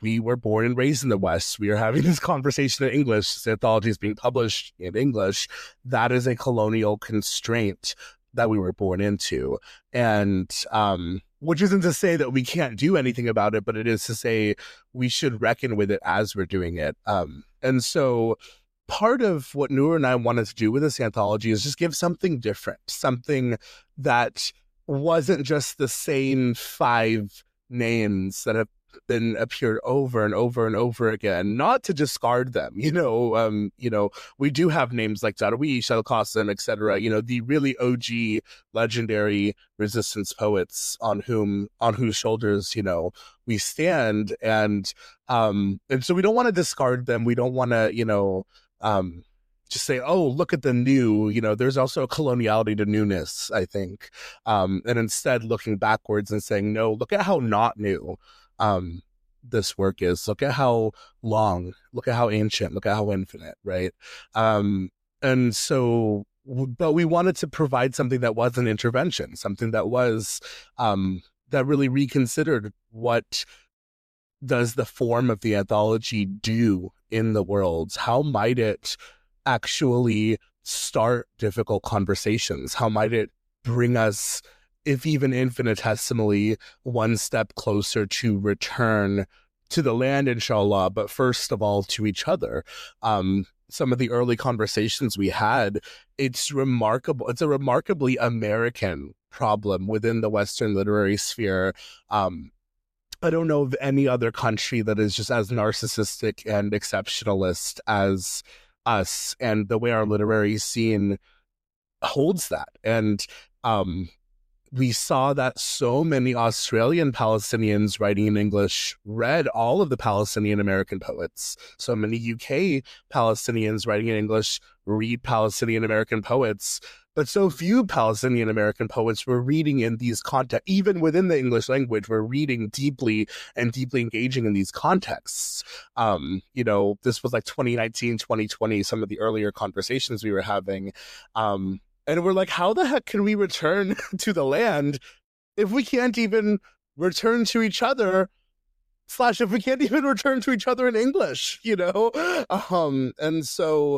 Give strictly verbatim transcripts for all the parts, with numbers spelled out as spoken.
we were born and raised in the West. We are having this conversation in English. This anthology is being published in English. That is a colonial constraint that we were born into. And um, which isn't to say that we can't do anything about it, but it is to say we should reckon with it as we're doing it. Um, and so part of what Noor and I wanted to do with this anthology is just give something different, something that wasn't just the same five names that have been appeared over and over and over again, not to discard them. You know, um, you know, we do have names like Darwi, Shalkasim, et cetera. You know, the really O G legendary resistance poets on whom, on whose shoulders, you know, we stand. And, um, and so we don't want to discard them. We don't want to, you know, um, just say, oh, look at the new, you know, there's also a coloniality to newness, I think. Um, and instead looking backwards and saying, no, look at how not new um, this work is. Look at how long, look at how ancient, look at how infinite, right? Um, and so, but we wanted to provide something that was an intervention, something that was, um, that really reconsidered what does the form of the anthology do in the world? How might it actually start difficult conversations? How might it bring us, if even infinitesimally, one step closer to return to the land, inshallah, but first of all to each other? Um, some of the early conversations we had, it's remarkable. It's a remarkably American problem within the Western literary sphere. Um, I don't know of any other country that is just as narcissistic and exceptionalist as us, and the way our literary scene holds that. And um, we saw that so many Australian Palestinians writing in English read all of the Palestinian American poets. So many U K Palestinians writing in English read Palestinian American poets. But so few Palestinian American poets were reading in these contexts, even within the English language, were reading deeply and deeply engaging in these contexts. Um, you know, this was like twenty nineteen, twenty twenty, some of the earlier conversations we were having. Um, and we're like, how the heck can we return to the land if we can't even return to each other? Slash, if we can't even return to each other in English, you know? Um, and so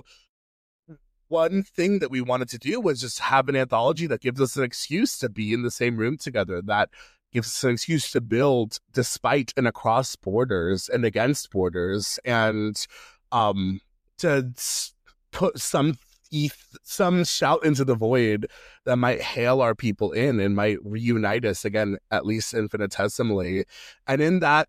one thing that we wanted to do was just have an anthology that gives us an excuse to be in the same room together, that gives us an excuse to build despite and across borders and against borders, and um, to put some eth- some shout into the void that might hail our people in and might reunite us again, at least infinitesimally. And in that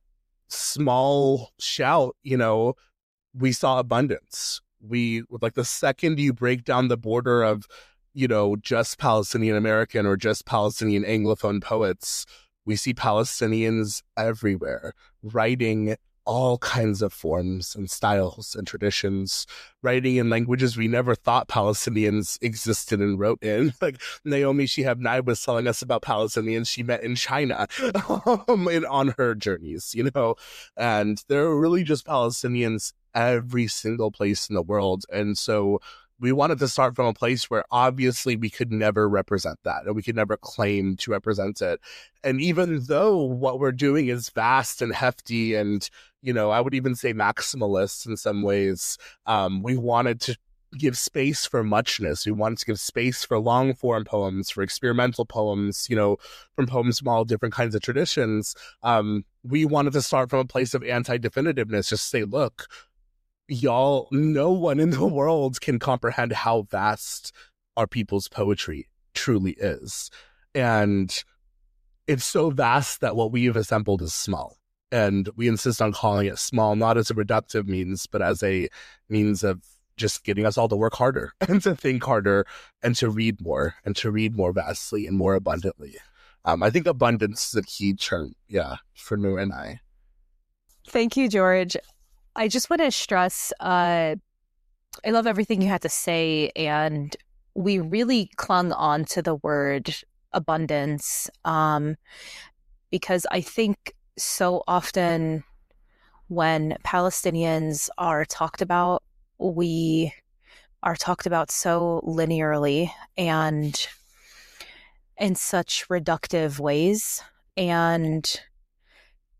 small shout, you know, we saw abundance. We, like, the second you break down the border of, you know, just Palestinian American or just Palestinian Anglophone poets, we see Palestinians everywhere writing all kinds of forms and styles and traditions, writing in languages we never thought Palestinians existed and wrote in. Like Naomi Shihab Nye was telling us about Palestinians she met in China um, in, on her journeys, you know, and there are really just Palestinians every single place in the world. And so we wanted to start from a place where obviously we could never represent that, and we could never claim to represent it. And even though what we're doing is vast and hefty and, you know, I would even say maximalist in some ways, um, we wanted to give space for muchness. We wanted to give space for long form poems, for experimental poems, you know, from poems from all different kinds of traditions. Um, we wanted to start from a place of anti-definitiveness, just say, look, y'all, no one in the world can comprehend how vast our people's poetry truly is. And it's so vast that what we've assembled is small. And we insist on calling it small, not as a reductive means, but as a means of just getting us all to work harder and to think harder and to read more and to read more vastly and more abundantly. Um, I think abundance is a key term, yeah, for Noor and I. Thank you, George. I just want to stress, uh, I love everything you had to say, and we really clung on to the word abundance, um, because I think so often when Palestinians are talked about, we are talked about so linearly and in such reductive ways. And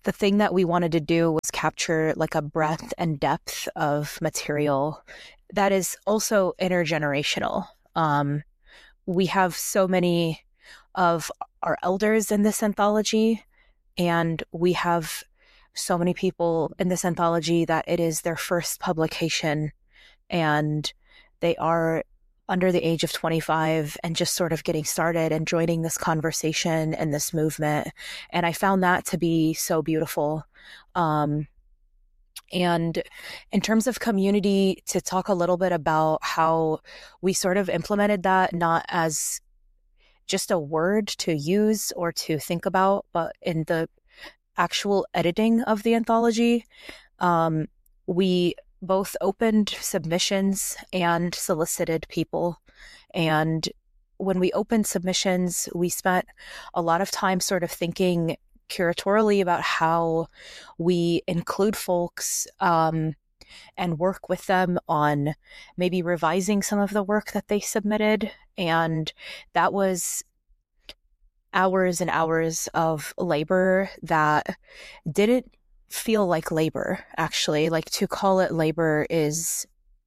the thing that we wanted to do was capture like a breadth and depth of material that is also intergenerational. Um, we have so many of our elders in this anthology, and we have so many people in this anthology that it is their first publication, and they are under the age of twenty-five and just sort of getting started and joining this conversation and this movement. And I found that to be so beautiful. Um, and in terms of community, to talk a little bit about how we sort of implemented that, not as just a word to use or to think about, but in the actual editing of the anthology, um, we both opened submissions and solicited people. And when we opened submissions, we spent a lot of time sort of thinking curatorially about how we include folks um, and work with them on maybe revising some of the work that they submitted. And that was hours and hours of labor that didn't feel like labor, actually. Like, to call it labor is,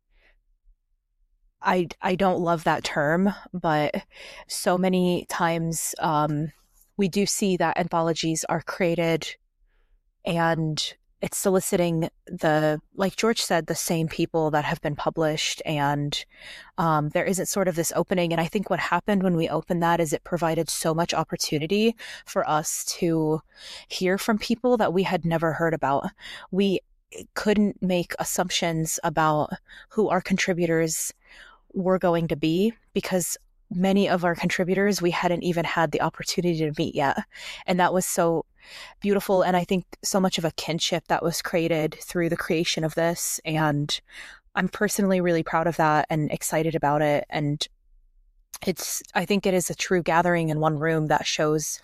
I I don't love that term, but so many times um, we do see that anthologies are created and it's soliciting the, like George said, the same people that have been published, and um, there isn't sort of this opening. And I think what happened when we opened that is it provided so much opportunity for us to hear from people that we had never heard about. We couldn't make assumptions about who our contributors were going to be because many of our contributors we hadn't even had the opportunity to meet yet. And that was so beautiful. And I think so much of a kinship that was created through the creation of this. And I'm personally really proud of that and excited about it. And it's, I think it is a true gathering in one room that shows,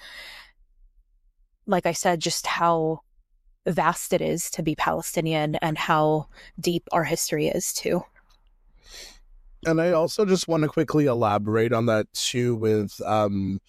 like I said, just how vast it is to be Palestinian and how deep our history is too. And I also just want to quickly elaborate on that too with, um,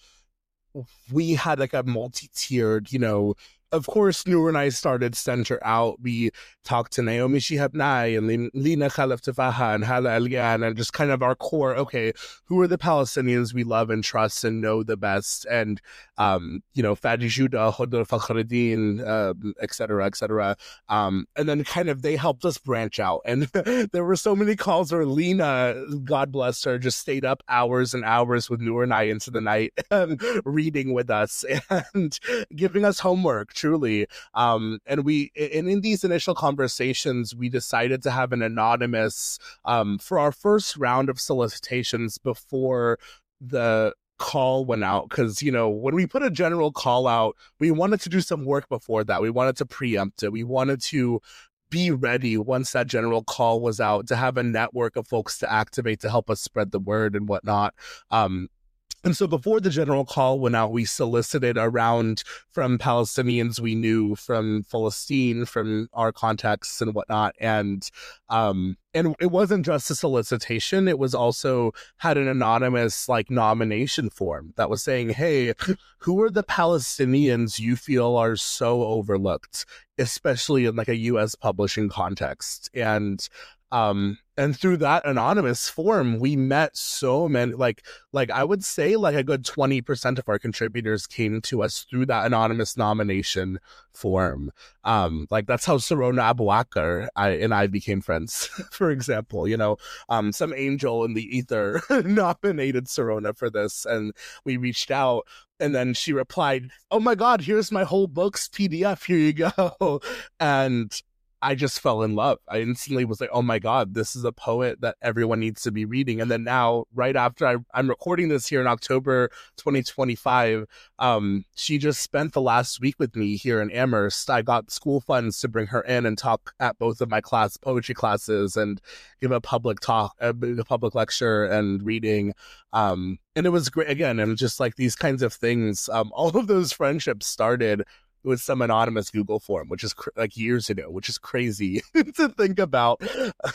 we had like a multi-tiered, you know, of course, Noor and I started center out. We talked to Naomi Shihab Nye and Lina Khalaf Tafaha and Hala Elian, and just kind of our core, okay, who are the Palestinians we love and trust and know the best? And, um, you know, Fadi Judah, Hodor Fakhruddin, um, et cetera, et cetera. Um, and then kind of they helped us branch out. And there were so many calls where Lina, God bless her, just stayed up hours and hours with Noor and I into the night, um, reading with us and giving us homework. Truly. Um, and we, and in these initial conversations, we decided to have an anonymous, um, for our first round of solicitations before the call went out. Cause, you know, when we put a general call out, we wanted to do some work before that. We wanted to preempt it. We wanted to be ready once that general call was out to have a network of folks to activate to help us spread the word and whatnot. Um, And so before the general call went out, we solicited around from Palestinians we knew, from Palestine, from our contacts and whatnot. And um, and it wasn't just a solicitation. It was also had an anonymous like nomination form that was saying, hey, who are the Palestinians you feel are so overlooked, especially in like a U S publishing context? And Um, and through that anonymous form, we met so many, like, like I would say like a good twenty percent of our contributors came to us through that anonymous nomination form. Um, like that's how Sarona Abu Akar I, and I became friends, for example, you know, um, some angel in the ether nominated Sarona for this, and we reached out. And then she replied, oh my God, here's my whole book's P D F. Here you go. And I just fell in love. I instantly was like, oh my God, this is a poet that everyone needs to be reading. And then now, right after I, I'm recording this here in October twenty twenty-five, um, she just spent the last week with me here in Amherst. I got school funds to bring her in and talk at both of my class poetry classes and give a public talk, a, a public lecture and reading. Um, and it was great again. And just like these kinds of things, um, all of those friendships started with some anonymous Google form, which is cr- like years ago, which is crazy to think about.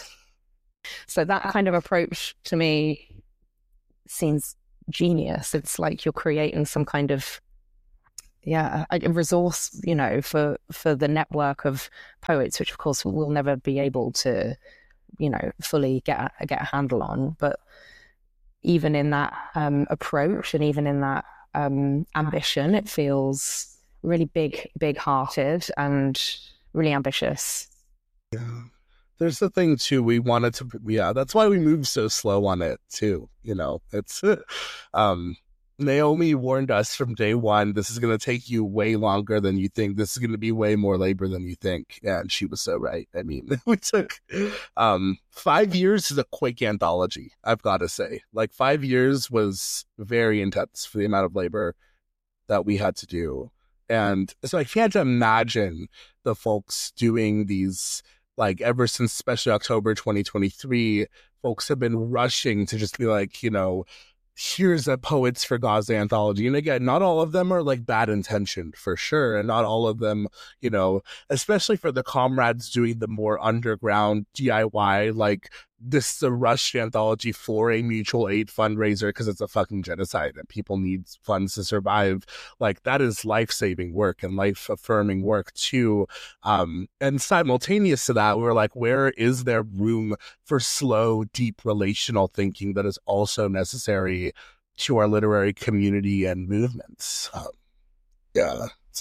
So that kind of approach to me seems genius. It's like you're creating some kind of yeah, a a resource, you know, for, for the network of poets, which of course we'll never be able to, you know, fully get a, get a handle on. But even in that um, approach and even in that um, ambition, it feels really big, big-hearted and really ambitious. Yeah. There's the thing too, we wanted to, yeah, that's why we moved so slow on it too. You know, it's, um, Naomi warned us from day one, this is going to take you way longer than you think. This is going to be way more labor than you think. And she was so right. I mean, we took, um, five years is a quick anthology, I've got to say. Like five years was very intense for the amount of labor that we had to do. And so I can't imagine the folks doing these, like ever since especially October twenty twenty-three, folks have been rushing to just be like, you know, here's a Poets for Gaza anthology. And again, not all of them are like bad intentioned for sure. And not all of them, you know, especially for the comrades doing the more underground D I Y, like this is a rushed anthology for a mutual aid fundraiser because it's a fucking genocide and people need funds to survive. Like that is life-saving work and life-affirming work too. Um, and simultaneous to that, we were like, where is there room for slow, deep relational thinking that is also necessary to our literary community and movements? Um, yeah. So-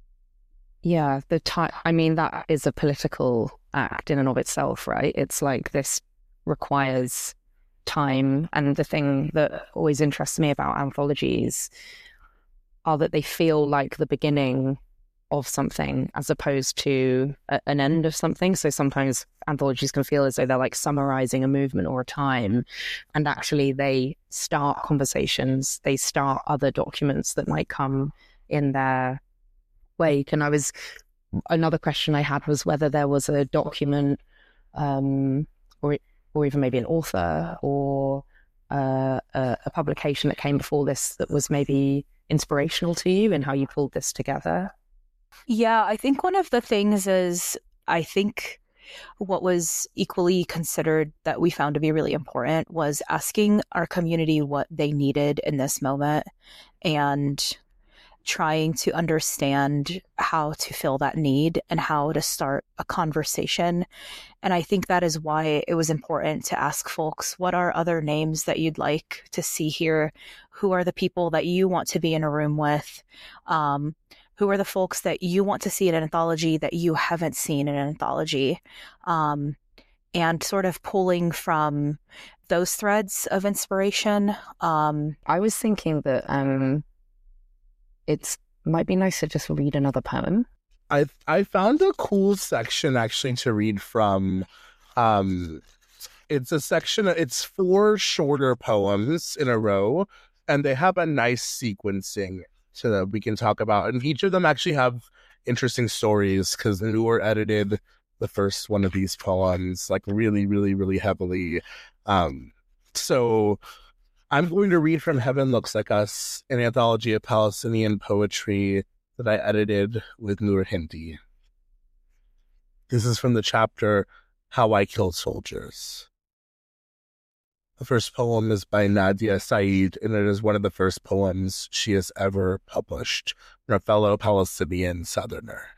Yeah, the time, I mean, that is a political act in and of itself, right? It's like this requires time. And the thing that always interests me about anthologies are that they feel like the beginning of something as opposed to a, an end of something. So sometimes anthologies can feel as though they're like summarizing a movement or a time, and actually they start conversations, they start other documents that might come in their wake. And I was, another question I had was whether there was a document um, or or even maybe an author or uh, a, a publication that came before this that was maybe inspirational to you in how you pulled this together. Yeah, I think one of the things is, I think what was equally considered that we found to be really important was asking our community what they needed in this moment and trying to understand how to fill that need and how to start a conversation. And I think that is why it was important to ask folks, what are other names that you'd like to see here? Who are the people that you want to be in a room with? Um, who are the folks that you want to see in an anthology that you haven't seen in an anthology? Um, and sort of pulling from those threads of inspiration. Um, I was thinking that um, it's might be nice to just read another poem. I I found a cool section actually to read from. Um, it's a section. It's four shorter poems in a row, and they have a nice sequencing so that we can talk about. And each of them actually have interesting stories because Noor edited the first one of these poems like really, really, really heavily. Um, so. I'm going to read from Heaven Looks Like Us, an anthology of Palestinian poetry that I edited with Noor Hindi. This is from the chapter, How I Killed Soldiers. The first poem is by Nadia Saeed, and it is one of the first poems she has ever published from a fellow Palestinian Southerner.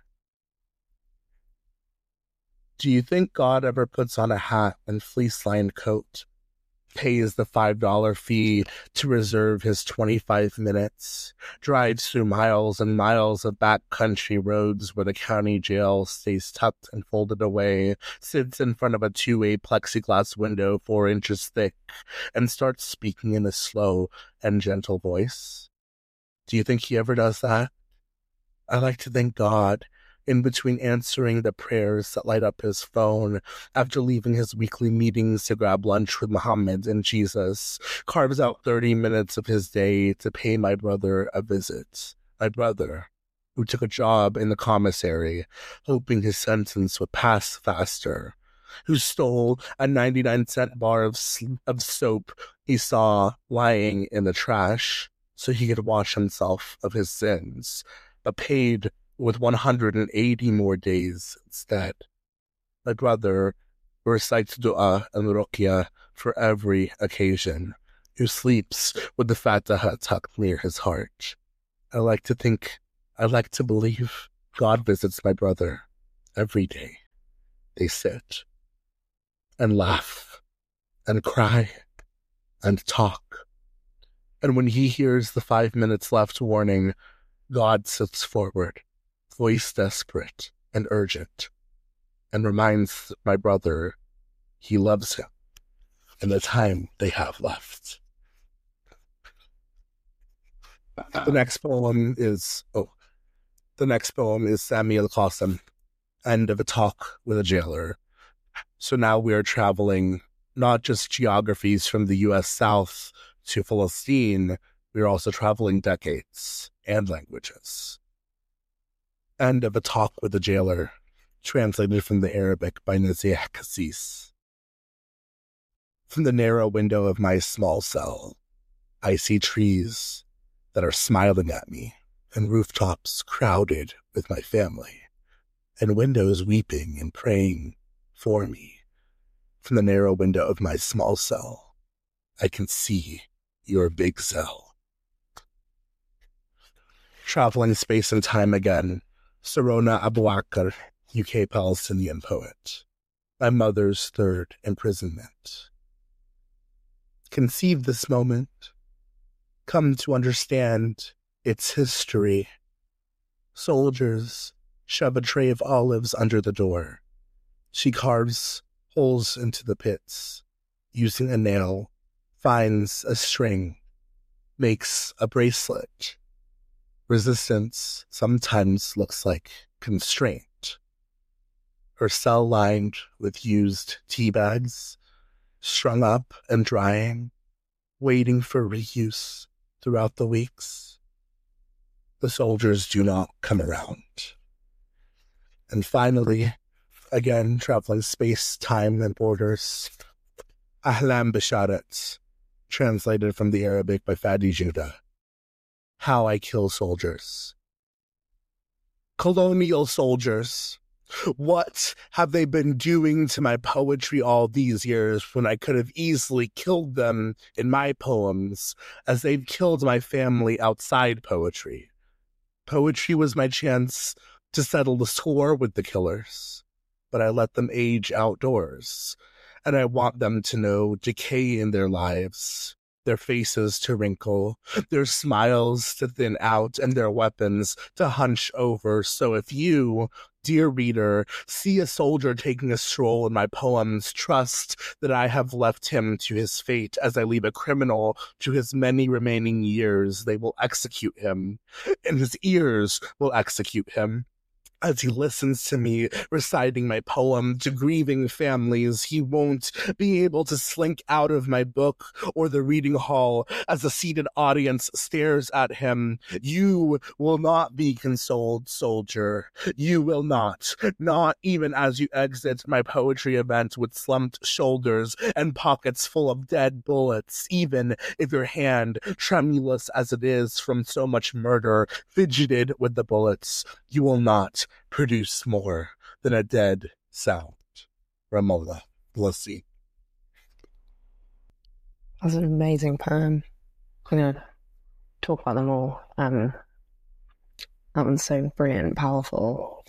Do you think God ever puts on a hat and fleece-lined coat, pays the five dollar fee to reserve his twenty-five minutes, drives through miles and miles of backcountry roads where the county jail stays tucked and folded away, sits in front of a two-way plexiglass window four inches thick, and starts speaking in a slow and gentle voice? Do you think he ever does that? I like to thank God, in between answering the prayers that light up his phone after leaving his weekly meetings to grab lunch with Muhammad and Jesus, carves out thirty minutes of his day to pay my brother a visit. My brother, who took a job in the commissary, hoping his sentence would pass faster, who stole a ninety-nine cent bar of, of soap he saw lying in the trash so he could wash himself of his sins, but paid with one hundred eighty more days instead. My brother recites dua and ruqya for every occasion, who sleeps with the Fatiha tucked near his heart. I like to think I like to believe God visits my brother every day. They sit and laugh and cry and talk. And when he hears the five minutes left warning, God sits forward, voice desperate and urgent, and reminds my brother he loves him in the time they have left. The next poem is, oh, the next poem is Samuel Qasim, End of a Talk with a Jailer. So now we are traveling not just geographies from the U S South to Palestine, we are also traveling decades and languages. End of a Talk with a Jailer, translated from the Arabic by Nazih Kassis. From the narrow window of my small cell, I see trees that are smiling at me, and rooftops crowded with my family, and windows weeping and praying for me. From the narrow window of my small cell, I can see your big cell. Traveling space and time again, Sarona Abouakar, U K Palestinian poet. My mother's third imprisonment. Conceive this moment. Come to understand its history. Soldiers shove a tray of olives under the door. She carves holes into the pits, using a nail, finds a string, makes a bracelet. Resistance sometimes looks like constraint. Her cell lined with used tea bags, strung up and drying, waiting for reuse throughout the weeks. The soldiers do not come around. And finally, again, traveling space, time, and borders, Ahlam Bisharat, translated from the Arabic by Fadi Judah. How I Kill Soldiers. Colonial soldiers, what have they been doing to my poetry all these years when I could have easily killed them in my poems, as they've killed my family outside poetry? Poetry was my chance to settle the score with the killers, but I let them age outdoors, and I want them to know decay in their lives, their faces to wrinkle, their smiles to thin out, and their weapons to hunch over. So if you, dear reader, see a soldier taking a stroll in my poems, trust that I have left him to his fate as I leave a criminal to his many remaining years. They will execute him, and his ears will execute him. As he listens to me reciting my poem to grieving families, he won't be able to slink out of my book or the reading hall as a seated audience stares at him. You will not be consoled, soldier. You will not. Not even as you exit my poetry event with slumped shoulders and pockets full of dead bullets, even if your hand, tremulous as it is from so much murder, fidgeted with the bullets. You will not produce more than a dead sound. Ramola Blassi. That's an amazing poem. I'm going to talk about them all. Um, that one's so brilliant and powerful.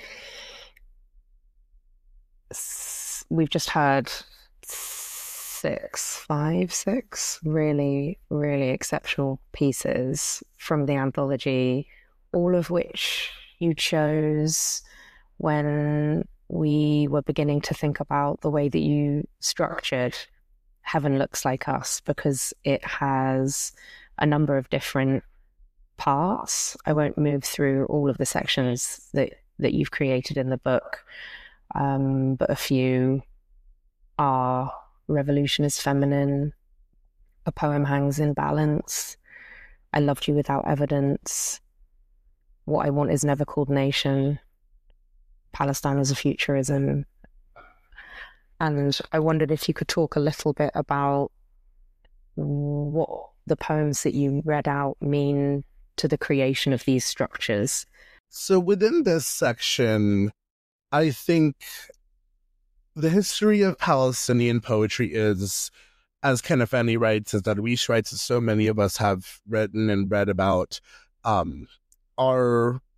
S- We've just had six, five, six really, really exceptional pieces from the anthology, all of which you chose when we were beginning to think about the way that you structured Heaven Looks Like Us, because it has a number of different parts. I won't move through all of the sections that, that you've created in the book, um, but a few are Revolution is Feminine, A Poem Hangs in Balance, I Loved You Without Evidence, What I Want Is Never Called Nation, Palestine as a Futurism. And I wondered if you could talk a little bit about what the poems that you read out mean to the creation of these structures. So within this section, I think the history of Palestinian poetry is, as Kenneth Annie writes, as Darwish writes, as so many of us have written and read about, um, our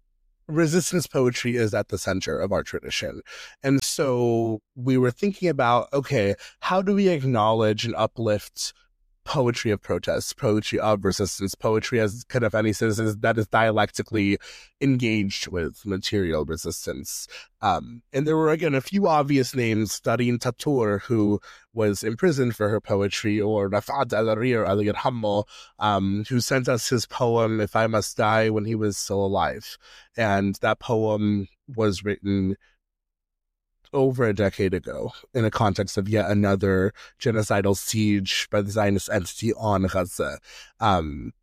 resistance poetry is at the center of our tradition. And so we were thinking about, okay, how do we acknowledge and uplift poetry of protest, poetry of resistance, poetry, as Kanafani says, is that is dialectically engaged with material resistance. Um, and there were, again, a few obvious names, Darin Tatur, who was imprisoned for her poetry, or Rafat al-Rir al-Yarhammo, um, who sent us his poem, If I Must Die, when he was still alive. And that poem was written over a decade ago in a context of yet another genocidal siege by the Zionist entity on Gaza. Um,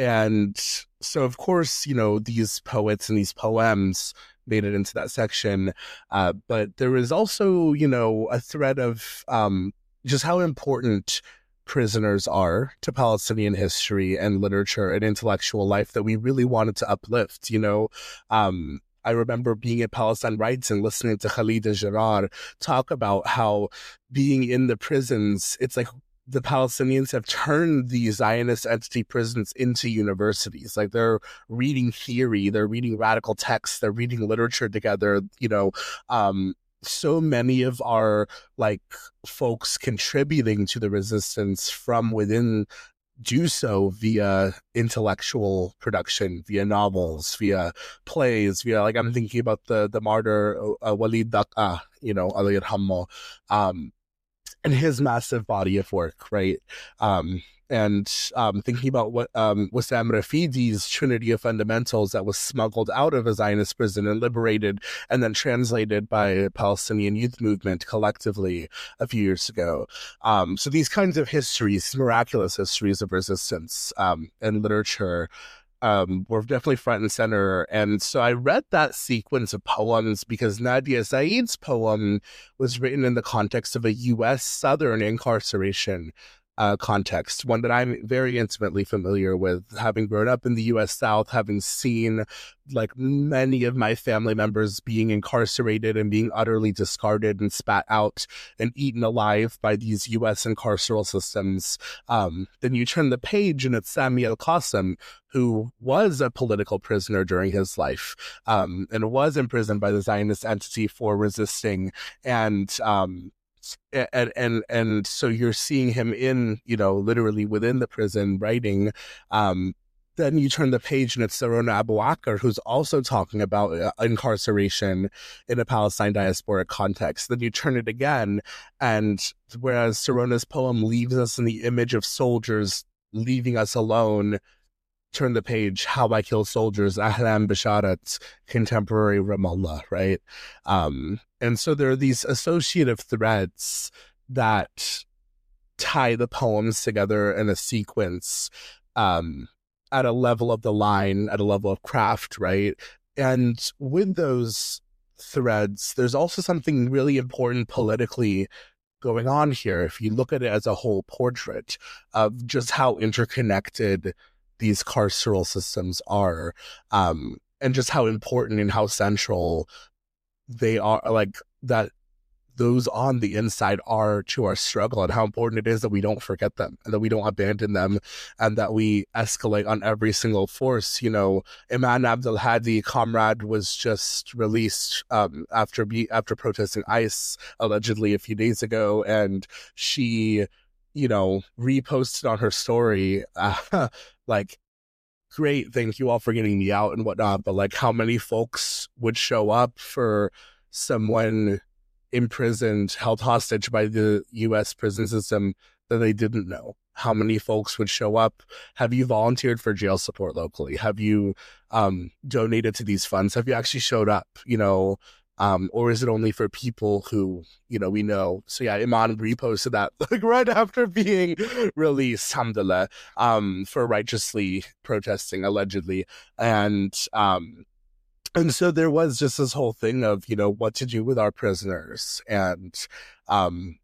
and so, of course, you know, these poets and these poems made it into that section. Uh, but there is also, you know, a thread of um, just how important prisoners are to Palestinian history and literature and intellectual life that we really wanted to uplift, you know. Um, I remember being at Palestine Rights and listening to Khalida Jarrar talk about how being in the prisons, it's like the Palestinians have turned the Zionist entity prisons into universities. Like, they're reading theory, they're reading radical texts, they're reading literature together, you know. Um, so many of our, like, folks contributing to the resistance from within do so via intellectual production, via novels, via plays, via, like, I'm thinking about the the martyr uh, Walid Daqa, you know, Allah yarhammo, um, and his massive body of work, right? Um, and um, thinking about what um, Wissam Rafidi's Trinity of Fundamentals that was smuggled out of a Zionist prison and liberated and then translated by a Palestinian youth movement collectively a few years ago. Um, so these kinds of histories, miraculous histories of resistance um, and literature, um, were definitely front and center. And so I read that sequence of poems because Nadia Saeed's poem was written in the context of a U S Southern incarceration Uh, context, one that I'm very intimately familiar with, having grown up in the U S South, having seen, like, many of my family members being incarcerated and being utterly discarded and spat out and eaten alive by these U S incarceral systems. Um, then you turn the page and it's Sami al-Qasim, who was a political prisoner during his life, um, and was imprisoned by the Zionist entity for resisting. And, um, And, and and so you're seeing him in, you know, literally within the prison writing. Um, then you turn the page and it's Sarona Abu Akr, who's also talking about uh, incarceration in a Palestine diasporic context. Then you turn it again, and whereas Sarona's poem leaves us in the image of soldiers leaving us alone, turn the page, How I Kill Soldiers, Ahlam Basharat, contemporary Ramallah, right? Um, and so there are these associative threads that tie the poems together in a sequence um, at a level of the line, at a level of craft, right? And with those threads, there's also something really important politically going on here. If you look at it as a whole portrait of just how interconnected these carceral systems are, um, and just how important and how central they are, like, that those on the inside are to our struggle, and how important it is that we don't forget them and that we don't abandon them and that we escalate on every single force. You know, Iman Abdel Hadi, comrade, was just released um, after be after protesting ICE allegedly a few days ago, and she, you know, reposted on her story, uh, like, great, thank you all for getting me out and whatnot, but, like, how many folks would show up for someone imprisoned, held hostage by the U S prison system that they didn't know? How many folks would show up? Have you volunteered for jail support locally? Have you um, donated to these funds? Have you actually showed up, you know? Um, or is it only for people who, you know, we know? So yeah, Iman reposted that, like, right after being released, alhamdulillah, um, for righteously protesting, allegedly. And um, and so there was just this whole thing of, you know, what to do with our prisoners. And um,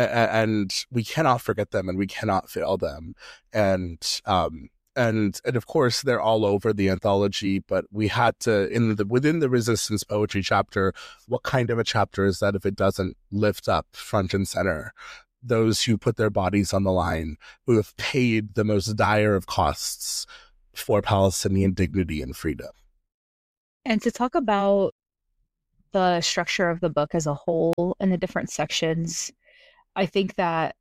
and we cannot forget them and we cannot fail them. And um, And and of course they're all over the anthology, but we had to, in the within the resistance poetry chapter, what kind of a chapter is that if it doesn't lift up front and center those who put their bodies on the line, who have paid the most dire of costs for Palestinian dignity and freedom? And to talk about the structure of the book as a whole and the different sections, I think that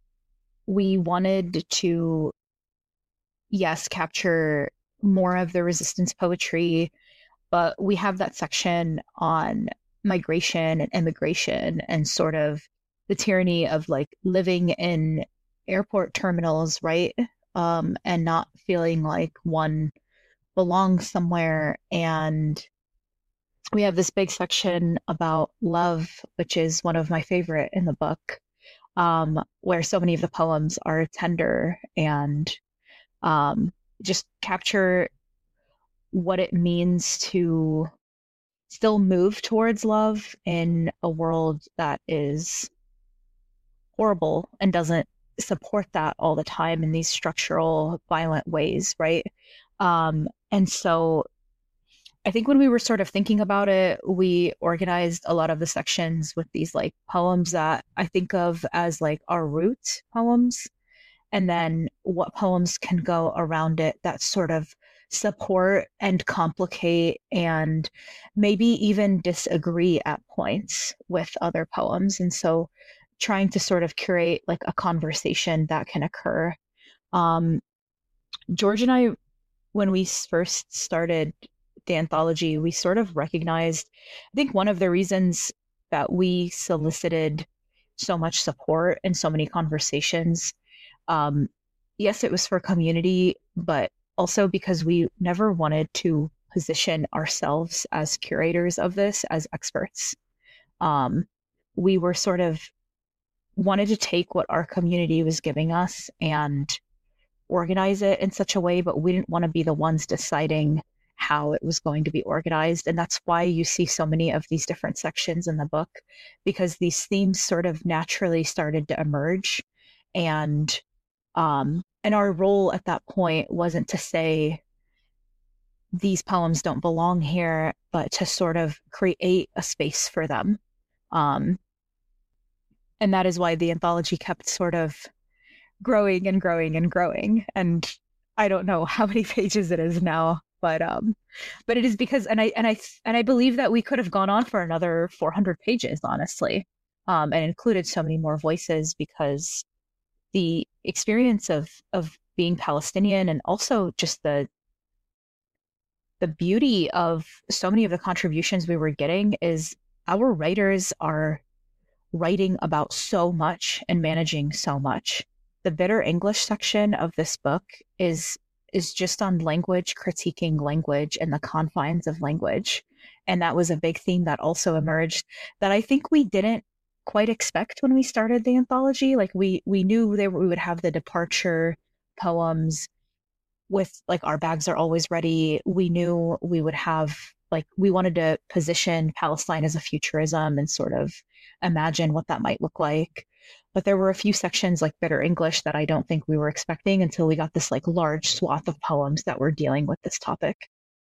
we wanted to, yes, capture more of the resistance poetry, but we have that section on migration and immigration and sort of the tyranny of like living in airport terminals, right? Um, and not feeling like one belongs somewhere. And we have this big section about love, which is one of my favorite in the book, um, where so many of the poems are tender and um, just capture what it means to still move towards love in a world that is horrible and doesn't support that all the time in these structural, violent ways, right? Um, and so I think when we were sort of thinking about it, we organized a lot of the sections with these like poems that I think of as like our root poems, and then what poems can go around it that sort of support and complicate and maybe even disagree at points with other poems. And so trying to sort of curate like a conversation that can occur. Um, George and I, when we first started the anthology, we sort of recognized, I think one of the reasons that we solicited so much support and so many conversations, um, yes, it was for community, but also because we never wanted to position ourselves as curators of this, as experts. Um, we were sort of wanted to take what our community was giving us and organize it in such a way, but we didn't want to be the ones deciding how it was going to be organized. And that's why you see so many of these different sections in the book, because these themes sort of naturally started to emerge. And um, and our role at that point wasn't to say these poems don't belong here, but to sort of create a space for them. Um, and that is why the anthology kept sort of growing and growing and growing. And I don't know how many pages it is now, but um, but it is because, and I and I and I believe that we could have gone on for another four hundred pages, honestly, um, and included so many more voices, because the experience of of being Palestinian and also just the the beauty of so many of the contributions we were getting is our writers are writing about so much and managing so much. The bitter English section of this book is is just on language, critiquing language and the confines of language. And that was a big theme that also emerged that I think we didn't quite expect when we started the anthology. Like we we knew that we would have the departure poems with like Our Bags Are Always Ready. We knew we would have like, we wanted to position Palestine as a futurism and sort of imagine what that might look like. But there were a few sections like Bitter English that I don't think we were expecting until we got this like large swath of poems that were dealing with this topic.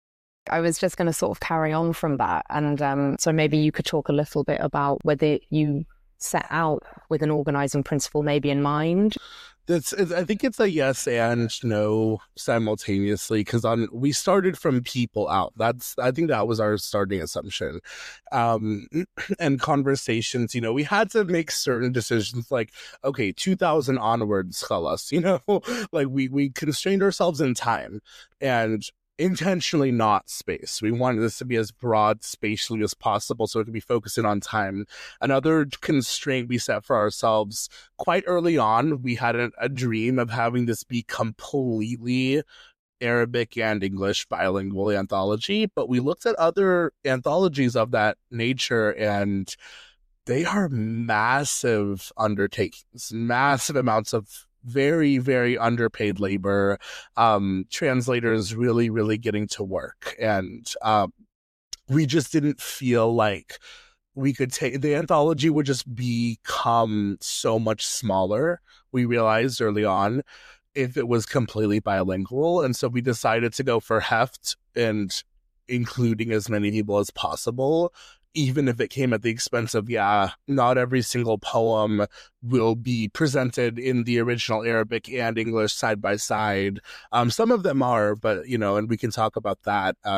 I was just going to sort of carry on from that. And um, so maybe you could talk a little bit about whether you set out with an organizing principle maybe in mind. That's, I think it's a yes and no simultaneously, because on we started from people out. That's I think that was our starting assumption, um, and conversations. You know, we had to make certain decisions, like okay, two thousand onwards, Khalas. You know, like we we constrained ourselves in time and intentionally not space. We wanted this to be as broad spatially as possible so it could be focusing on time. Another constraint we set for ourselves quite early on, we had a, a dream of having this be completely Arabic and English bilingual anthology, but we looked at other anthologies of that nature and they are massive undertakings, massive amounts of very, very underpaid labor, um, translators really, really getting to work. And um, we just didn't feel like we could take, the anthology would just become so much smaller, we realized early on, if it was completely bilingual. And so we decided to go for heft and including as many people as possible, even if it came at the expense of, yeah, not every single poem will be presented in the original Arabic and English side by side. Um, some of them are, but, you know, and we can talk about that. Um,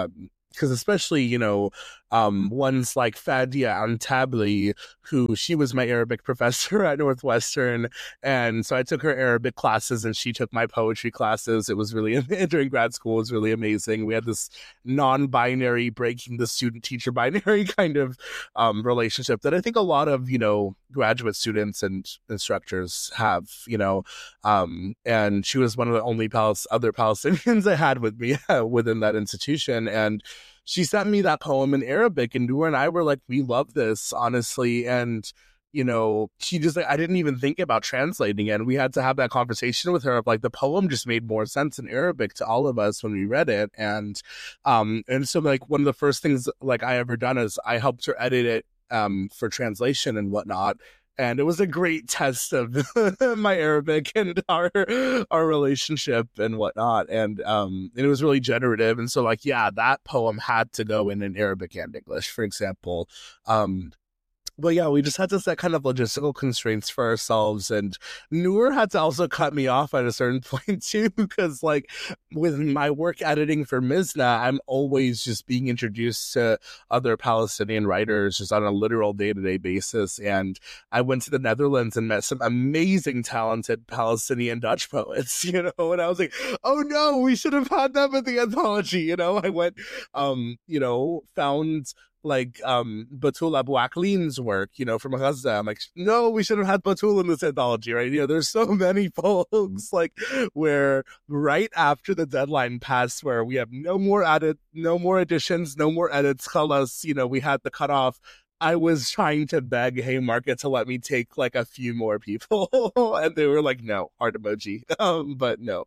because especially, you know, um, ones like Fadia Antabli, who she was my Arabic professor at Northwestern. And so I took her Arabic classes and she took my poetry classes. It was really, during grad school, it was really amazing. We had this non-binary, breaking the student-teacher binary kind of um, relationship that I think a lot of, you know, graduate students and instructors have, you know, um, and she was one of the only Pal- other Palestinians I had with me within that institution. And she sent me that poem in Arabic, and Noor and I were like, we love this, honestly. And, you know, she just like, I didn't even think about translating it. And we had to have that conversation with her of like, the poem just made more sense in Arabic to all of us when we read it. And, um, and so like one of the first things like I ever done is I helped her edit it, um, for translation and whatnot. And it was a great test of my Arabic and our our relationship and whatnot. And um, and it was really generative. And so, like, yeah, that poem had to go in in Arabic and English, for example. Um, but yeah, we just had to set kind of logistical constraints for ourselves. And Noor had to also cut me off at a certain point too, because like with my work editing for Mizna, I'm always just being introduced to other Palestinian writers just on a literal day-to-day basis. And I went to the Netherlands and met some amazing, talented Palestinian Dutch poets, you know, and I was like, oh no, we should have had them in the anthology. You know, I went, um, you know, found like um Batul Abu Aklin's work, you know, from Gaza. I'm like, no, we should have had Batul in this anthology, right? You know, there's so many poems like where right after the deadline passed, where we have no more added, no more additions, no more edits, us, you know, we had the cutoff. I was trying to beg Haymarket to let me take like a few more people, and they were like, "No, heart emoji." Um, but no,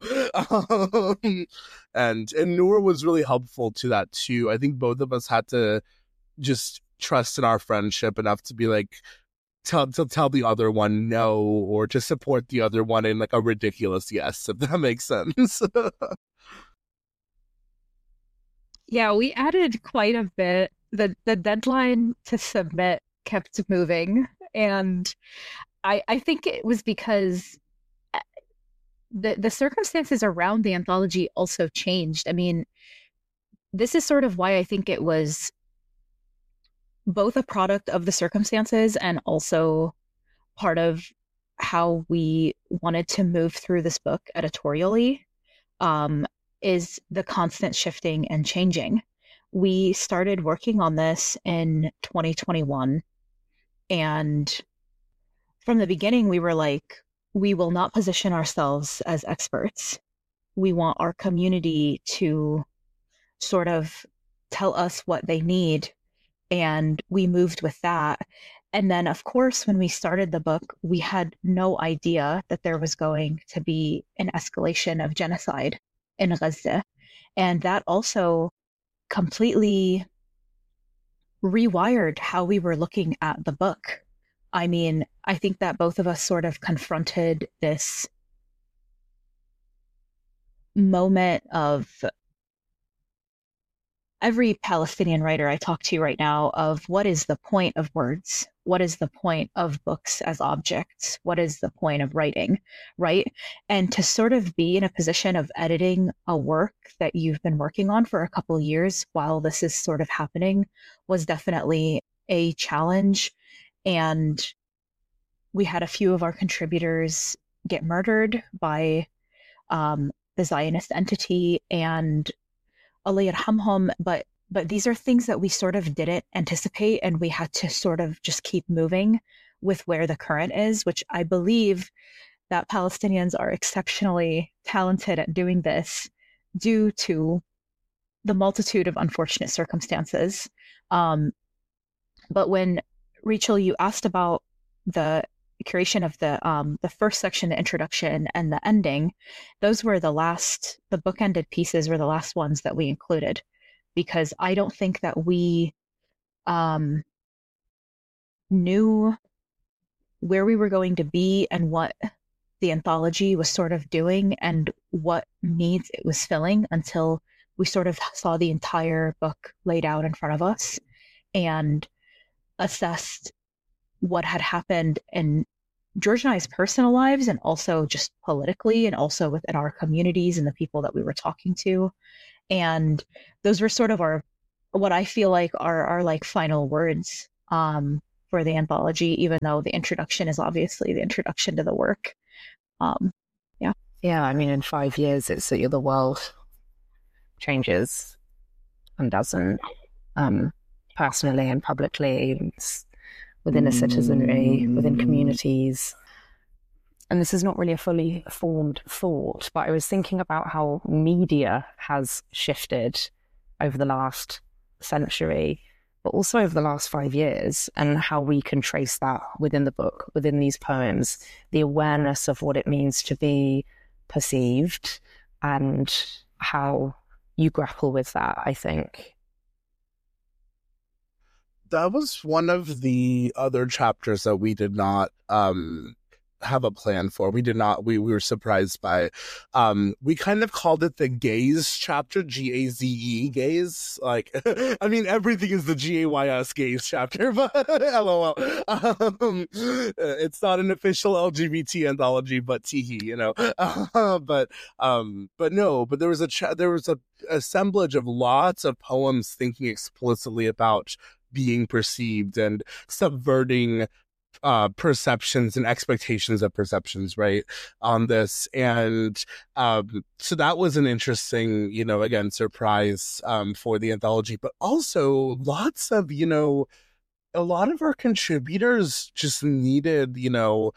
um, and and Noor was really helpful to that too. I think both of us had to just trust in our friendship enough to be like, tell to tell the other one no, or to support the other one in like a ridiculous yes, if that makes sense. Yeah, we added quite a bit. The the deadline to submit kept moving. And I I think it was because the the circumstances around the anthology also changed. I mean, this is sort of why I think it was both a product of the circumstances and also part of how we wanted to move through this book editorially, um, is the constant shifting and changing. We started working on this in twenty twenty-one, and from the beginning, we were like, we will not position ourselves as experts. We want our community to sort of tell us what they need, and we moved with that. And then, of course, when we started the book, we had no idea that there was going to be an escalation of genocide in Gaza. And that also completely rewired how we were looking at the book. I mean, I think that both of us sort of confronted this moment of every Palestinian writer I talk to right now of what is the point of words? What is the point of books as objects? What is the point of writing, right? And to sort of be in a position of editing a work that you've been working on for a couple of years while this is sort of happening was definitely a challenge. And we had a few of our contributors get murdered by um, the Zionist entity, and Allah yarhamhum, but but these are things that we sort of didn't anticipate, and we had to sort of just keep moving with where the current is, which I believe that Palestinians are exceptionally talented at doing this due to the multitude of unfortunate circumstances. Um, but when, Rachel, you asked about the creation of the um, the first section, the introduction, and the ending, those were the last, the bookended pieces were the last ones that we included, because I don't think that we um, knew where we were going to be and what the anthology was sort of doing and what needs it was filling until we sort of saw the entire book laid out in front of us and assessed what had happened in George and I's personal lives, and also just politically, and also within our communities and the people that we were talking to. And those were sort of our what I feel like are are like final words um, for the anthology, even though the introduction is obviously the introduction to the work. Um, yeah. Yeah, I mean, in five years, it's that the world changes and doesn't, um, personally and publicly, within a citizenry, within communities. And this is not really a fully formed thought, but I was thinking about how media has shifted over the last century, but also over the last five years, and how we can trace that within the book, within these poems, the awareness of what it means to be perceived and how you grapple with that, I think. That was one of the other chapters that we did not um, have a plan for. We did not, we, we were surprised by. Um, we kind of called it the gaze chapter, G A Z E, gaze. Like, I mean, everything is the G A Y S gaze chapter, but LOL. Um, it's not an official L G B T anthology, but teehee, you know. Uh, but, um, but no, but there was a, cha- there was a assemblage of lots of poems thinking explicitly about being perceived and subverting uh perceptions and expectations of perceptions, right, on this. And um so that was an interesting, you know, again, surprise um for the anthology. But also lots of, you know, a lot of our contributors just needed, you know,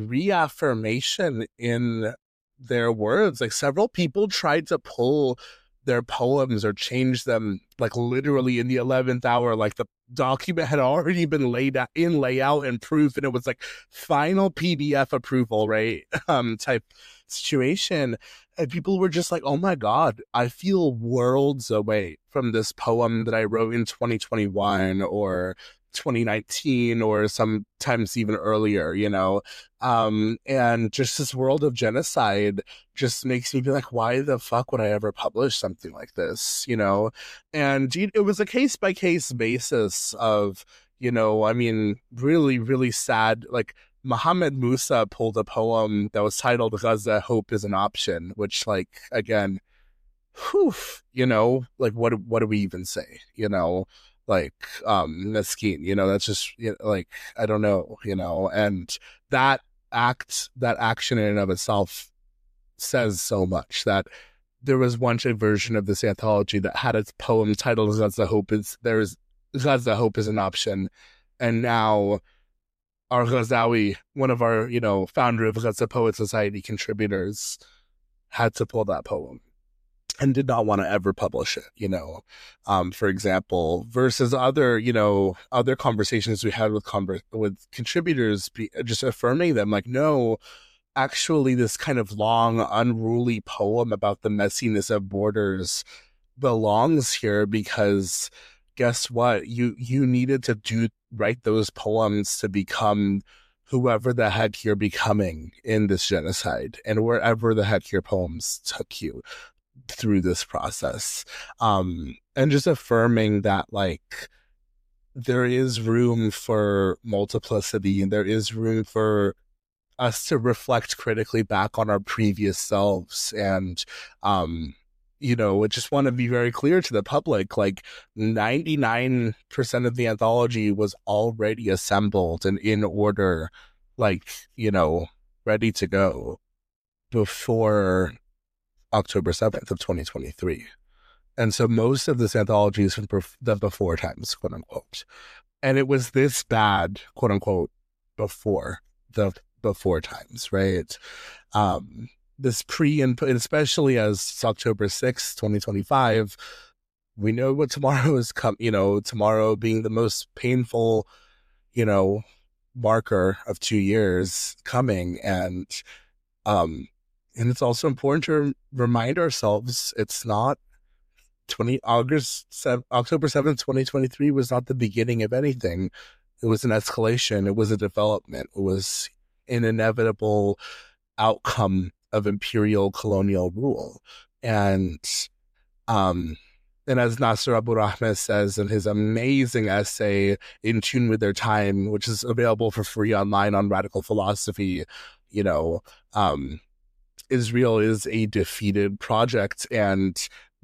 reaffirmation in their words. Like, several people tried to pull their poems or change them, like, literally in the eleventh hour. Like, the document had already been laid out in layout and proof, and it was like final P D F approval, right? Um, type situation. And people were just like, oh my God, I feel worlds away from this poem that I wrote in twenty twenty-one or twenty nineteen or sometimes even earlier, you know. Um, and just this world of genocide just makes me be like, why the fuck would I ever publish something like this, you know? And it was a case-by-case basis of, you know, I mean, really, really sad. Like, Mohammed Musa pulled a poem that was titled Gaza, Hope is an Option, which, like, again, whew, you know, like, what, what do we even say, you know? Like, um, Mesquite, you know, that's just, you know, like, I don't know, you know, and that act, that action in and of itself says so much. That there was once a version of this anthology that had its poem titled Gaza Hope is, there is, Gaza Hope is an Option. And now our Ghazawi, one of our, you know, founder of Gaza Poet Society contributors, had to pull that poem and did not want to ever publish it, you know, um, for example, versus other, you know, other conversations we had with conver- with contributors, be, just affirming them, like, no, actually, this kind of long, unruly poem about the messiness of borders belongs here, because guess what? You you needed to do write those poems to become whoever the heck you're becoming in this genocide, and wherever the heck your poems took you through this process. Um, and just affirming that, like, there is room for multiplicity, and there is room for us to reflect critically back on our previous selves. And, um, you know, I just want to be very clear to the public, like, ninety-nine percent of the anthology was already assembled and in order, like, you know, ready to go before October seventh of twenty twenty-three. And so most of this anthology is from the before times, quote unquote. And it was this bad, quote unquote, before the before times, right? Um, this pre and especially as it's October sixth, twenty twenty-five, we know what tomorrow is come, you know, tomorrow being the most painful, you know, marker of two years coming. And, um, and it's also important to remind ourselves it's not twenty August October seventh, twenty twenty-three was not the beginning of anything. It was an escalation. It was a development. It was an inevitable outcome of imperial colonial rule. And um and as Nasser Abu Rahman says in his amazing essay, In Tune with Their Time, which is available for free online on Radical Philosophy, you know, um, Israel is a defeated project, and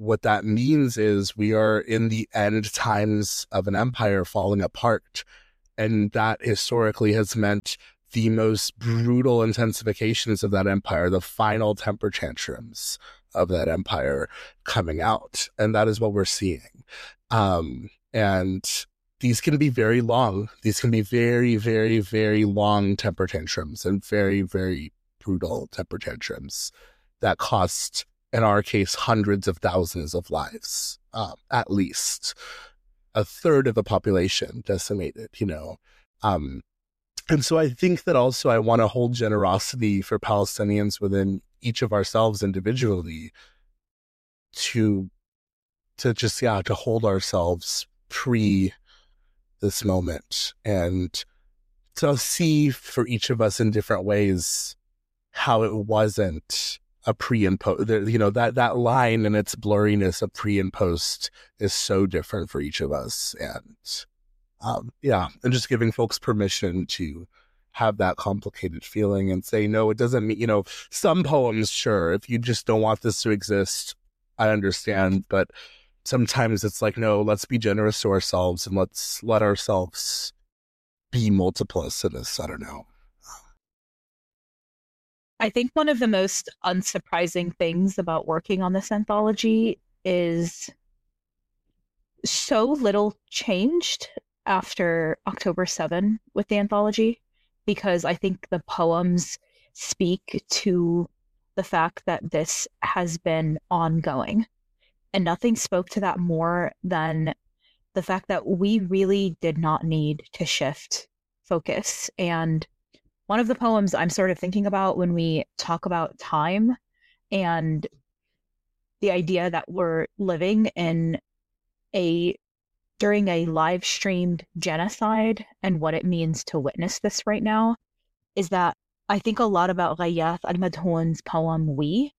what that means is we are in the end times of an empire falling apart. And that historically has meant the most brutal intensifications of that empire, the final temper tantrums of that empire coming out. And that is what we're seeing. Um, and these can be very long. These can be very, very, very long temper tantrums and very, very brutal temper tantrums that cost, in our case, hundreds of thousands of lives, um, at least. A third of the population decimated, you know. Um, and so I think that also I want to hold generosity for Palestinians within each of ourselves individually to, to just, yeah, to hold ourselves pre this moment and to see for each of us in different ways how it wasn't a pre and post. You know, that, that line and its blurriness of pre and post is so different for each of us. And um, yeah, and just giving folks permission to have that complicated feeling and say, no, it doesn't mean, you know, some poems, sure, if you just don't want this to exist, I understand. But sometimes it's like, no, let's be generous to ourselves and let's let ourselves be multiplicitous. I don't know. I think one of the most unsurprising things about working on this anthology is so little changed after October seventh with the anthology, because I think the poems speak to the fact that this has been ongoing. And nothing spoke to that more than the fact that we really did not need to shift focus. And one of the poems I'm sort of thinking about when we talk about time and the idea that we're living in a during a live streamed genocide and what it means to witness this right now is that I think a lot about Ghayath Al-Madhoun's poem We,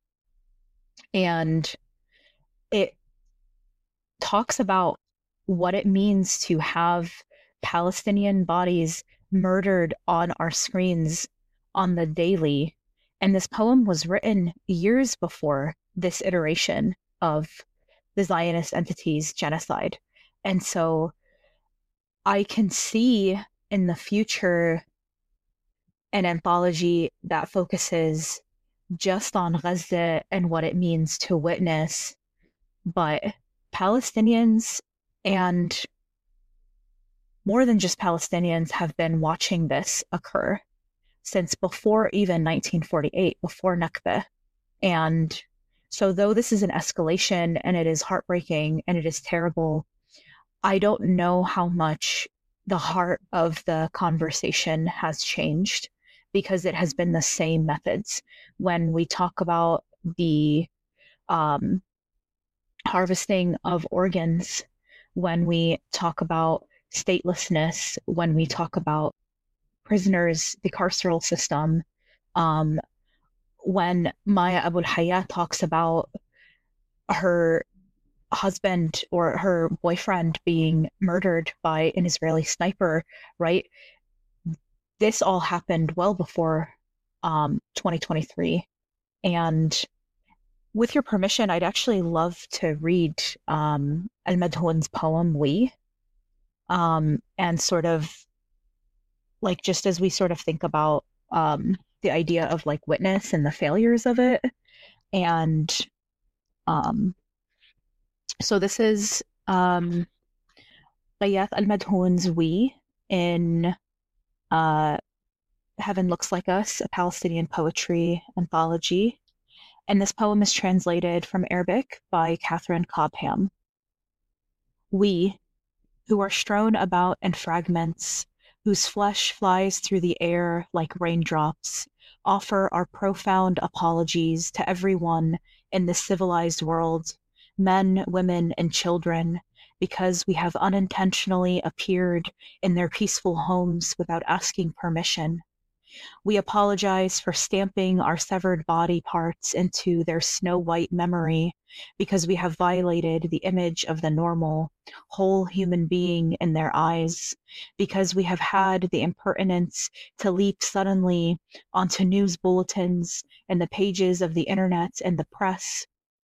and it talks about what it means to have Palestinian bodies murdered on our screens on the daily. And this poem was written years before this iteration of the Zionist entity's genocide. And so I can see in the future an anthology that focuses just on Gaza and what it means to witness, but Palestinians and more than just Palestinians have been watching this occur since before even nineteen forty-eight, before Nakba. And so though this is an escalation and it is heartbreaking and it is terrible, I don't know how much the heart of the conversation has changed, because it has been the same methods. When we talk about the um, harvesting of organs, when we talk about statelessness, when we talk about prisoners, the carceral system, um, when Maya Abul Hayat talks about her husband or her boyfriend being murdered by an Israeli sniper, right? This all happened well before um, twenty twenty-three. And with your permission, I'd actually love to read um, Al-Madhoun's poem, We, um, and sort of like, just as we sort of think about um, the idea of like witness and the failures of it. And um, so this is um, Ghayath Al-Madhoun's We in uh, Heaven Looks Like Us, a Palestinian poetry anthology. And this poem is translated from Arabic by Catherine Cobham. We, who are strewn about in fragments, whose flesh flies through the air like raindrops, offer our profound apologies to everyone in the civilized world, men, women, and children, because we have unintentionally appeared in their peaceful homes without asking permission. We apologize for stamping our severed body parts into their snow-white memory, because we have violated the image of the normal, whole human being in their eyes, because we have had the impertinence to leap suddenly onto news bulletins and the pages of the internet and the press,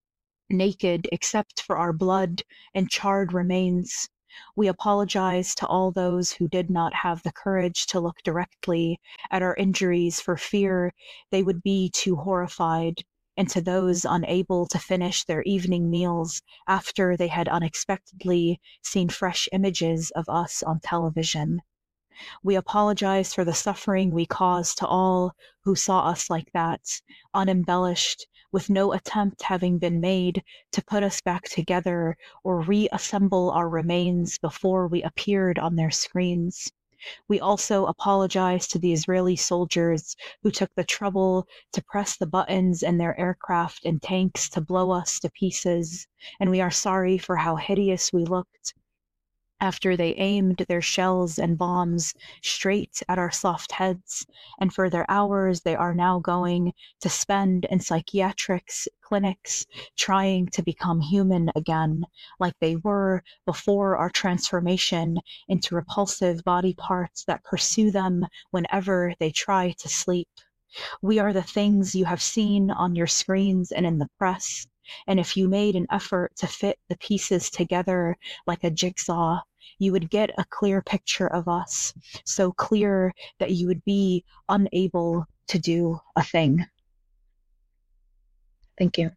naked except for our blood and charred remains. We apologize to all those who did not have the courage to look directly at our injuries for fear they would be too horrified, and to those unable to finish their evening meals after they had unexpectedly seen fresh images of us on television. We apologize for the suffering we caused to all who saw us like that, unembellished, with no attempt having been made to put us back together or reassemble our remains before we appeared on their screens. We also apologize to the Israeli soldiers who took the trouble to press the buttons in their aircraft and tanks to blow us to pieces, and we are sorry for how hideous we looked after they aimed their shells and bombs straight at our soft heads, and for their hours they are now going to spend in psychiatric clinics trying to become human again, like they were before our transformation into repulsive body parts that pursue them whenever they try to sleep. We are the things you have seen on your screens and in the press, and if you made an effort to fit the pieces together like a jigsaw, you would get a clear picture of us, so clear that you would be unable to do a thing. Thank you.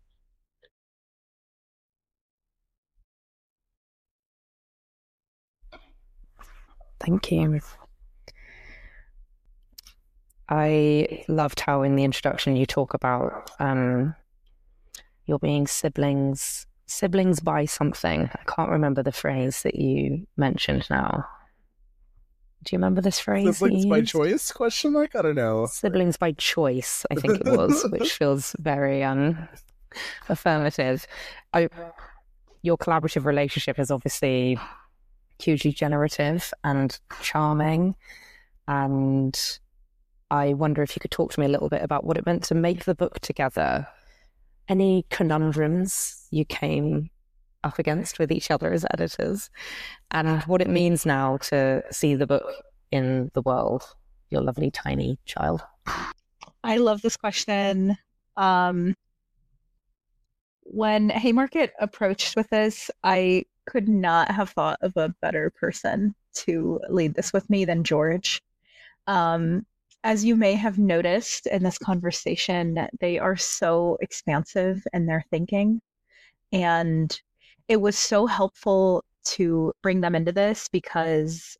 Thank you. I loved how in the introduction you talk about um, your being siblings, siblings by something. I can't remember the phrase that you mentioned now. Do you remember this phrase? Siblings by choice? Question mark? I don't know. Siblings by choice, I think it was, which feels very um, affirmative. I, your collaborative relationship is obviously hugely generative and charming, and I wonder if you could talk to me a little bit about what it meant to make the book together. Any conundrums you came up against with each other as editors, and what it means now to see the book in the world, your lovely tiny child. I love this question. Um, when Haymarket approached with this, I could not have thought of a better person to lead this with me than George. Um, As you may have noticed in this conversation, they are so expansive in their thinking. And it was so helpful to bring them into this because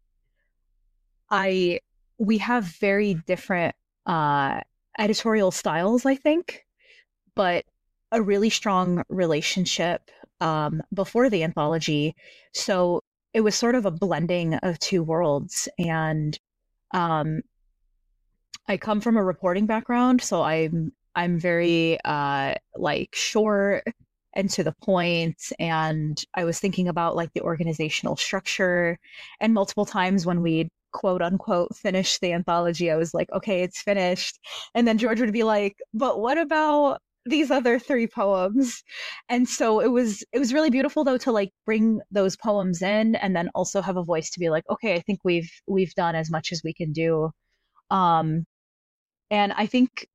I we have very different uh, editorial styles, I think, but a really strong relationship um, before the anthology. So it was sort of a blending of two worlds. And um, I come from a reporting background, so I'm I'm very uh like short and to the point, and I was thinking about like the organizational structure, and multiple times when we'd quote unquote finish the anthology, I was like, okay, it's finished. And then George would be like, but what about these other three poems? And so it was it was really beautiful though to like bring those poems in and then also have a voice to be like, okay, I think we've we've done as much as we can do. Um And I think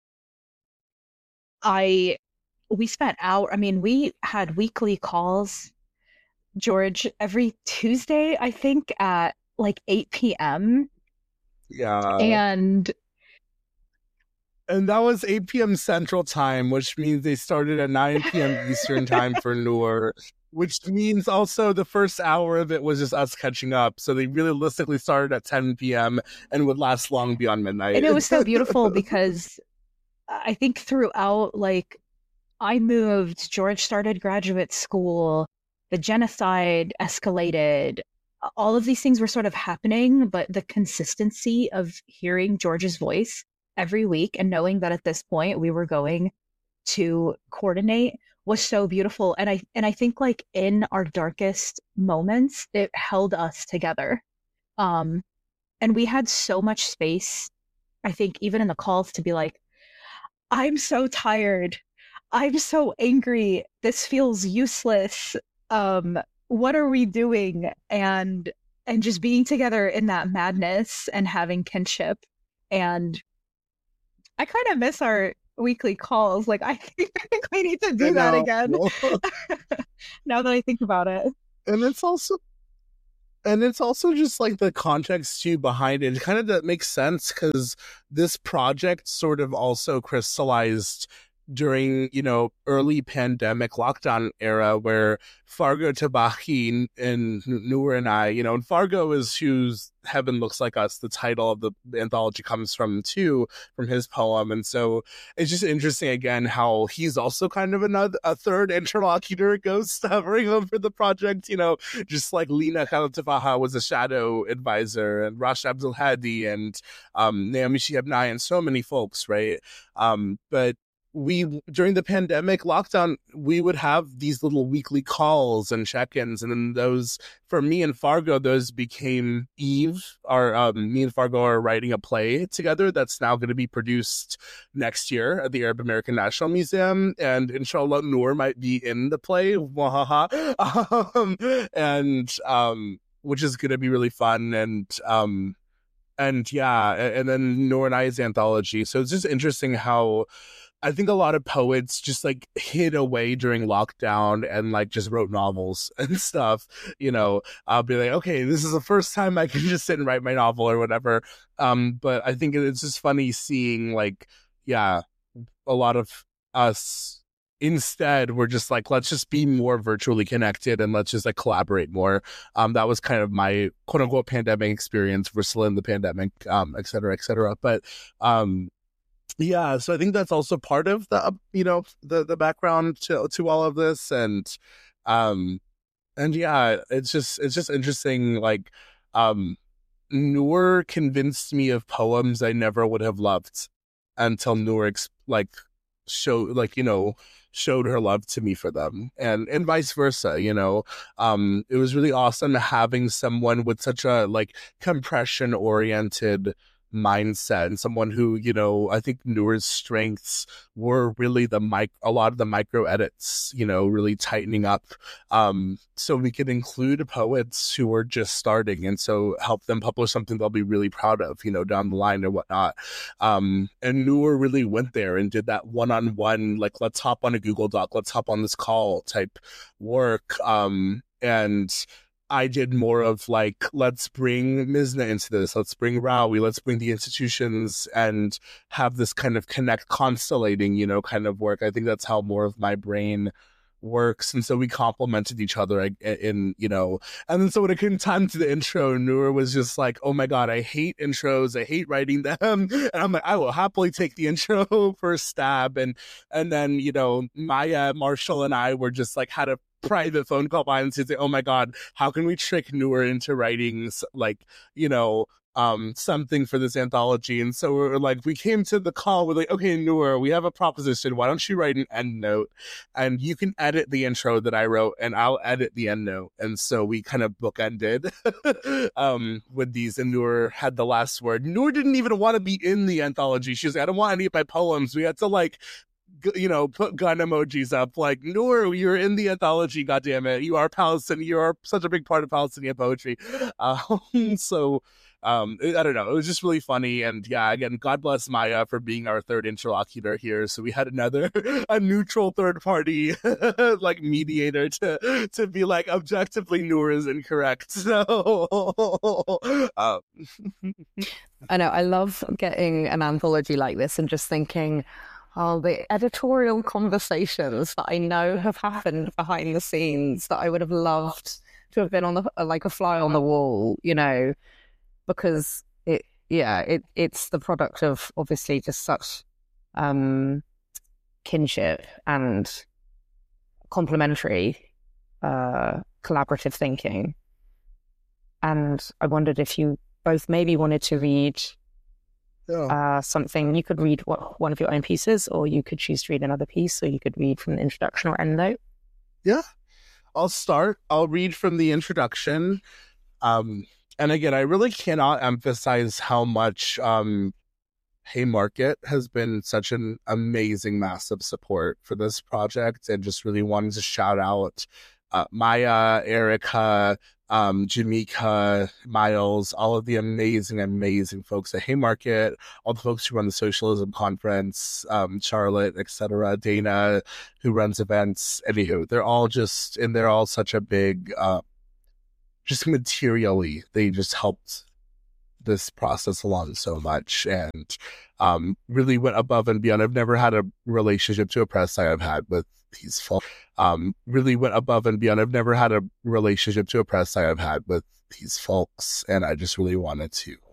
I, we spent hour, I mean, we had weekly calls, George, every Tuesday, I think at like eight p.m. Yeah. And And that was eight p.m. Central Time, which means they started at nine p.m. Eastern Time for Noor, which means also the first hour of it was just us catching up. So they realistically started at ten p.m. and would last long beyond midnight. And it was so beautiful because I think throughout, like, I moved, George started graduate school, the genocide escalated, all of these things were sort of happening, but the consistency of hearing George's voice every week and knowing that at this point we were going to coordinate was so beautiful. And I and I think like in our darkest moments, it held us together. Um, and we had so much space, I think, even in the calls to be like, I'm so tired. I'm so angry. This feels useless. Um, what are we doing? And and just being together in that madness and having kinship. And I kind of miss our weekly calls. Like, I think, I think we need to do I that know. again. Now that I think about it. And it's also And it's also just like the context too behind it. It kind of that makes sense because this project sort of also crystallized during, you know, early pandemic lockdown era where Fargo Tabachi and Noor and I, you know, and Fargo is whose Heaven Looks Like Us, the title of the anthology comes from too, from his poem. And so it's just interesting again how he's also kind of another a third interlocutor ghost hovering over the project, you know, just like Lina Khalatafaha was a shadow advisor and Rash Abdul Hadi and um, Naomi Shihab Nye and so many folks, right? Um, but we during the pandemic lockdown we would have these little weekly calls and check-ins, and then those for me and Fargo those became Eve. Our um, me and Fargo are writing a play together that's now going to be produced next year at the Arab American National Museum, and inshallah Noor might be in the play. um, and um which is going to be really fun. And um and yeah, and then Noor and I's anthology. So it's just interesting how I think a lot of poets just like hid away during lockdown and like just wrote novels and stuff. You know, I'll be like, okay, this is the first time I can just sit and write my novel or whatever. Um, but I think it's just funny seeing like, yeah, a lot of us instead we're just like, let's just be more virtually connected and let's just like collaborate more. Um, that was kind of my quote unquote pandemic experience. We're still in the pandemic, um, et cetera, et cetera. But um, yeah, so I think that's also part of the, you know, the, the background to, to all of this. And, um, and yeah, it's just, it's just interesting. Like, um, Noor convinced me of poems I never would have loved until Noor, ex- like, show, like, you know, showed her love to me for them, and, and vice versa, you know. Um, it was really awesome having someone with such a, like, compression oriented mindset and someone who, you know, I think Noor's strengths were really the mic a lot of the micro edits, you know, really tightening up um so we could include poets who are just starting, and so help them publish something they'll be really proud of, you know, down the line or whatnot. Um and Noor really went there and did that one-on-one, like, let's hop on a Google Doc, let's hop on this call type work. Um and I did more of like, let's bring Mizna into this, let's bring Rawi, let's bring the institutions and have this kind of connect, constellating, you know, kind of work. I think that's how more of my brain works. And so we complemented each other in, in, you know, and then so when it came time to the intro, Noor was just like, oh my God, I hate intros. I hate writing them. And I'm like, I will happily take the intro for a stab. And, and then, you know, Maya, Marshall and I were just like, had a private phone call by and say, oh my God, how can we trick Noor into writing, like, you know, um, something for this anthology? And so we we're like, we came to the call, we're like, okay, Noor, we have a proposition. Why don't you write an end note? And you can edit the intro that I wrote and I'll edit the end note. And so we kind of bookended um, with these, and Noor had the last word. Noor didn't even want to be in the anthology. She was like, I don't want any of my poems. We had to like, you know, put gun emojis up like, Noor, you're in the anthology, goddammit. You are Palestinian. You are such a big part of Palestinian poetry. Um, so, um, I don't know. It was just really funny. And yeah, again, God bless Maya for being our third interlocutor here. So we had another, a neutral third party, like mediator to, to be like, objectively, Noor is incorrect. So, um. I know. I love getting an anthology like this and just thinking, oh, the editorial conversations that I know have happened behind the scenes that I would have loved to have been on the, like a fly on the wall, you know, because it, yeah, it it's the product of obviously just such um, kinship and complementary uh, collaborative thinking. And I wondered if you both maybe wanted to read Yeah. Uh, something. You could read what, one of your own pieces, or you could choose to read another piece, or you could read from the introduction or end note. Yeah, I'll start. I'll read from the introduction. Um, and again, I really cannot emphasize how much um, Haymarket has been such an amazing, massive support for this project, and just really wanted to shout out uh, Maya, Erica, um, Jamaica, Miles, all of the amazing, amazing folks at Haymarket, all the folks who run the Socialism Conference, um, Charlotte, et cetera, Dana, who runs events. Anywho, they're all just, and they're all such a big, uh, just materially, they just helped this process along so much, and um, really went above and beyond. I've never had a relationship to a press I have had with these folks. Um, really went above and beyond. I've never had a relationship to a press I have had with these folks, and I just really wanted to